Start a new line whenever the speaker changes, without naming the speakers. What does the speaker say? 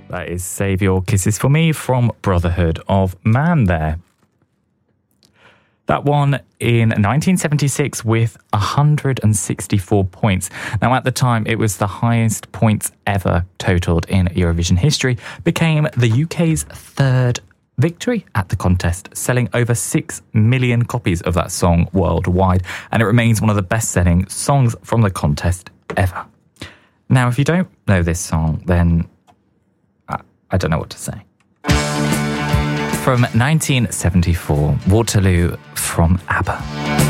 That is Save Your Kisses for Me from Brotherhood of Man there. That won in 1976 with 164 points. Now, at the time, it was the highest points ever totaled in Eurovision history, became the UK's third victory at the contest, selling over 6 million copies of that song worldwide, and it remains one of the best-selling songs from the contest ever. Now, if you don't know this song, then I don't know what to say. From 1974, Waterloo from ABBA.